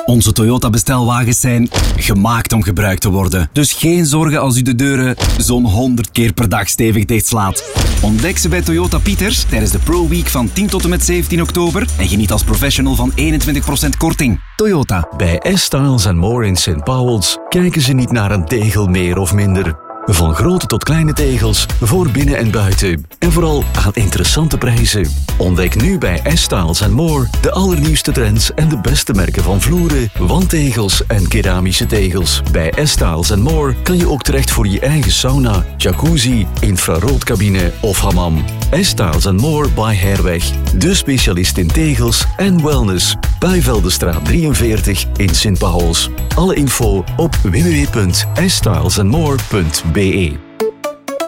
Onze Toyota bestelwagens zijn gemaakt om gebruikt te worden. Dus geen zorgen als u de deuren zo'n 100 keer per dag stevig dichtslaat. Ontdek ze bij Toyota Pieters tijdens de Pro Week van 10 tot en met 17 oktober en geniet als professional van 21% korting. Toyota. Bij S-Styles & More in St. Paul's kijken ze niet naar een tegel meer of minder. Van grote tot kleine tegels, voor binnen en buiten. En vooral aan interessante prijzen. Ontdek nu bij S-Styles & More de allernieuwste trends en de beste merken van vloeren, wandtegels en keramische tegels. Bij S-Styles & More kan je ook terecht voor je eigen sauna, jacuzzi, infraroodcabine of hammam. S-Styles & More by Herweg. De specialist in tegels en wellness. Bijveldenstraat 43 in St. Paul's. Alle info op www.stylesandmore.be.